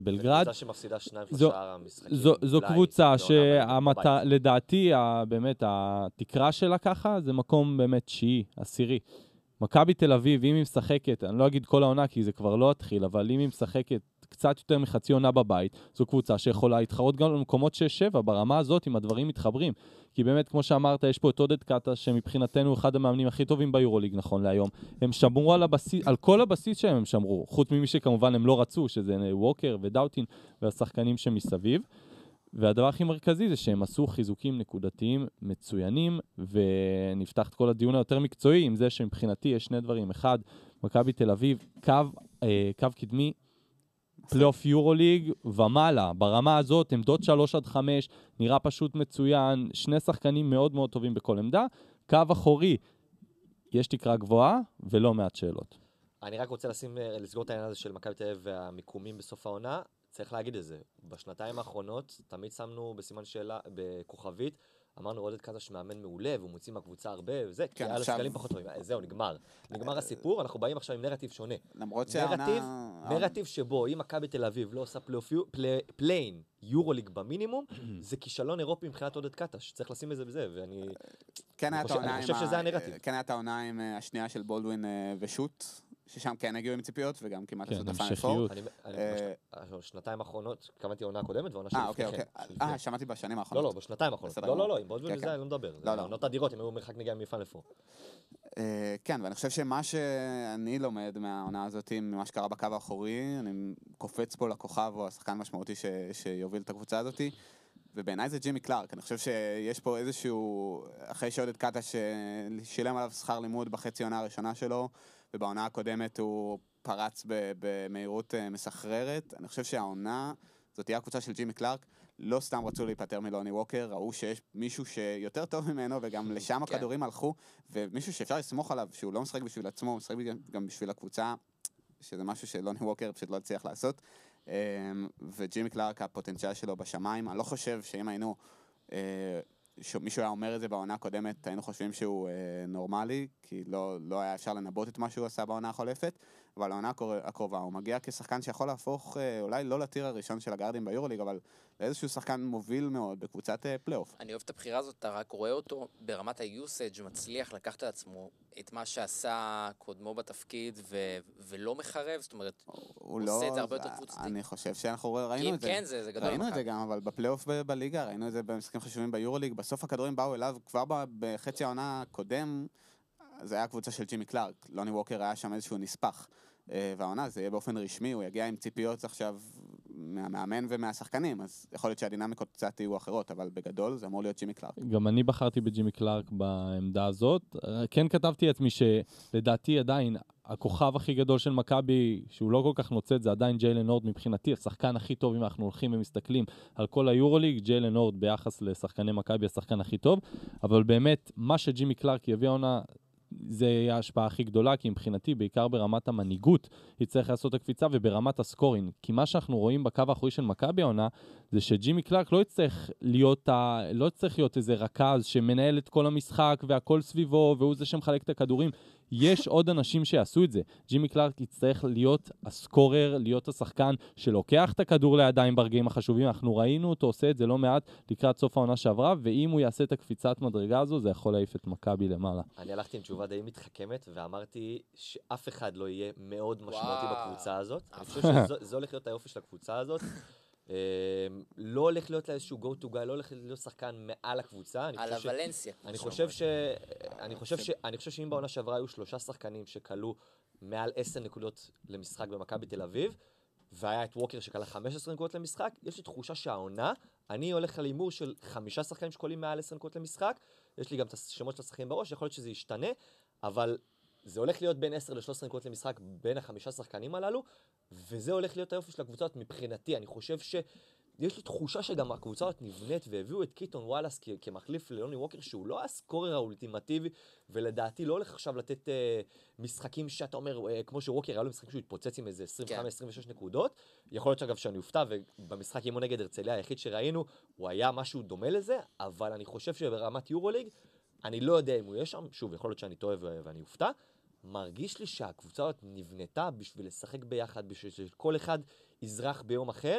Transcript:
בלגרד. קבוצה שמפסידה 2-3 המשחקים. זו קבוצה שלדעתי באמת התקרה שלה ככה, זה מקום באמת 9, 10. מכבי תל אביב, אם היא משחקת, אני לא אגיד כל העונה כי זה כבר לא התחיל, אבל אם היא משחקת קצת יותר מחצי עונה בבית, זו קבוצה שיכולה להתחרות גם במקומות 6-7, ברמה הזאת עם הדברים מתחברים. כי באמת, כמו שאמרת, יש פה את עודד קאטה, שמבחינתנו אחד המאמנים הכי טובים ביורוליג נכון להיום. הם שמרו על כל הבסיס שהם הם שמרו, חוץ ממי שכמובן הם לא רצו, שזה ווקר ודאוטין והשחקנים שמסביב. והדבר הכי מרכזי זה שהם עשו חיזוקים נקודתיים מצוינים, ונפתח את כל הדיון היותר מקצועי עם זה שמבחינתי יש שני דברים. אחד, מכבי תל אביב, קו קדמי, פלייאוף יורוליג ומעלה. ברמה הזאת, עמדות 3-5, נראה פשוט מצוין, שני שחקנים מאוד מאוד טובים בכל עמדה. קו אחורי, יש תקרה גבוהה ולא מעט שאלות. אני רק רוצה לסגור את העניין הזה של מכבי תל אביב והמיקומים בסוף העונה. צריך להגיד את זה. בשנתיים האחרונות, תמיד שמנו בסימן שאלה, בכוכבית, אמרנו עודד קאטה שמאמן מעולה, והוא מוציא מהקבוצה הרבה, וזה, כי היה לו שחקנים פחות טובים. זהו, נגמר. נגמר הסיפור, אנחנו באים עכשיו עם נרטיב שונה. למרות שהעונה... נרטיב שבו, אם מכבי תל אביב לא עושה פליין יורוליג במינימום, זה כישלון אירופי מבחינת עודד קאטה, שצריך לשים את זה בזה, ואני חושב שזה הנרטיב. כן היה את העונה עם השנייה של בולדווין ושוט, ששם כן הגיעו עם ציפיות, וגם כמעט עשו את הפאנל פור. שנתיים האחרונות, קמתי עונה הקודמת, ועונה אוקיי. שמעתי בשנים האחרונות. לא, בשנתיים האחרונות. לא, עם בולדווין וזה אני לא מדבר. זה עונות אדירות, הם היו מרחק נגיעה מפאנל פור. כן, ואני חושב שמה שאני לומד מהעונה הזאת, ממה שקרה בקו האחורי, אני קופץ פה לכוכב, או השחקן משמעותי שיוביל את הקבוצה הזאת, ובעיניי זה ג'ימי קלארק. אני חושב שיש פה איזשהו, אחרי שעודד קאטה ששילם עליו שכר לימוד בחצי עונה הראשונה שלו, ובעונה הקודמת הוא פרץ במהירות מסחררת. אני חושב שהעונה, זאת תהיה הקבוצה של ג'ימי קלארק, לא סתם רצו להיפטר מלוני ווקר, ראו שיש מישהו שיותר טוב ממנו, וגם לשם הכדורים הלכו, ומישהו שאפשר לסמוך עליו, שהוא לא משחק בשביל עצמו, הוא משחק גם בשביל הקבוצה, שזה משהו שלוני ווקר פשוט לא הצליח לעשות. וג'ימי קלארק, הפוטנציאל שלו בשמיים, אני לא חושב שאם היינו... מישהו היה אומר את זה בעונה הקודמת, היינו חושבים שהוא נורמלי, כי לא היה אפשר לנבות את מה שהוא עשה בעונה החולפת, אבל בעונה הקרובה הוא מגיע כשחקן שיכול להפוך, אולי לא לטיר הראשון של הגארדים ביורוליג, אבל לאיזשהו שחקן מוביל מאוד בקבוצת פלייאוף. אני אוהב את הבחירה הזאת, אתה רק רואה אותו ברמת היוסאג' מצליח לקחת על עצמו את מה שעשה קודמו בתפקיד ולא מחרב, זאת אומרת, הוא עושה את זה הרבה יותר קבוצתי. אני חושב שאנחנו ראינו את זה. כן, זה גדול. ראינו את זה גם, אבל בפלייאוף בליגה, ראינו את זה במשחקים חשובים ביורוליג, בסוף הכדורים באו אליו כבר בחצי העונה הקודם, זה היה הקבוצה של ג'ימי קלארק, לוני ווקר היה שם איזשהו נספח, והעונה זה יהיה באופן רשמי, הוא יגיע עם ציפיות עכשיו מהמאמן ומהשחקנים, אז יכול להיות שהדינמיקות קצת יהיו אחרות, אבל בגדול זה אמור להיות ג'ימי קלארק. גם אני בחרתי בג'ימי קלארק בעמדה הזאת, כן כתבתי לעצמי שלדעתי עדיין הכוכב הכי גדול של מכבי, שהוא לא כל כך נוצאת, זה עדיין ג'יילן הורד מבחינתי, השחקן הכי טוב אם אנחנו הולכים ומסתכלים על כל היורוליג, ג'יילן הורד ביחס לשחקני מכבי השחקן הכי טוב, אבל באמת מה שג'ימי קלארק יביא עונה, זה יהיה ההשפעה הכי גדולה, כי מבחינתי, בעיקר ברמת המנהיגות, יצטרך לעשות הקפיצה וברמת הסקורין. כי מה שאנחנו רואים בקו האחורי של מכבי העונה, זה שג'ימי קלארק לא יצטרך להיות איזה רכז שמנהל את כל המשחק והכל סביבו, והוא זה שמחלק את הכדורים. יש עוד אנשים שיעשו את זה. ג'ימי קלארק יצטרך להיות הסקורר, להיות השחקן שלוקח את הכדור לידיים ברגעים החשובים. אנחנו ראינו אותו עושה את זה לא מעט לקראת סוף העונה שעברה, ואם הוא יעשה את הקפיצת מדרגה הזו, זה יכול להעיף את מכבי למעלה. אני הלכתי עם תשובה די מתחכמת, ואמרתי שאף אחד לא יהיה מאוד משמעותי בקבוצה הזאת. אני חושב שזה הולך להיות היופי של הקבוצה הזאת. לא הולך להיות לה איזשהו go to guy, לא הולך להיות שחקן מעל הקבוצה. על הוולנסיה. אני חושב שאם בעונה שעברה היו 3 שחקנים שקלו מעל 10 נקודות למשחק במכבי תל אביב, והיה את ווקר שקלה 15 נקודות למשחק, יש לי תחושה שהעונה, אני הולך על אימור של 5 שחקנים שקולים מעל 10 נקודות למשחק, יש לי גם את השמות של השחקנים בראש, יכול להיות שזה ישתנה, אבל זה הולך להיות בין 10 ל-13 נקודות למשחק בין ה5 שחקנים הללו, וזה הולך להיות היופי של הקבוצות מבחינתי. אני חושב יש לי תחושה שגם הקבוצה הזאת נבנית, והביאו את קיטון וואלאס כמחליף ללוני ווקר, שהוא לא הסקורר האולטימטיבי, ולדעתי לא הולך עכשיו לתת משחקים שאתה אומר, כמו שווקר היה לו משחקים שהוא התפוצץ עם איזה 25-26 נקודות, יכול להיות שאגב שאני אופתע, ובמשחק אימון נגד הרצליה היחיד שראינו, הוא היה משהו דומה לזה, אבל אני חושב שברמת יורוליג, אני לא יודע אם הוא יהיה שם, שוב, יכול להיות שאני טועה ואני אופתע, מרגיש לי שהקבוצה הזאת נבנתה בשביל לשחק ביחד, בשביל שכל אחד יזרח ביום אחר,